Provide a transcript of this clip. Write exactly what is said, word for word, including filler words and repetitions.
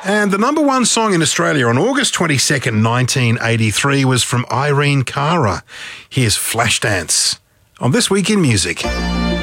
And the number one song in Australia on August twenty-second, nineteen eighty-three was from Irene Cara. Here's Flashdance on This Week in Music.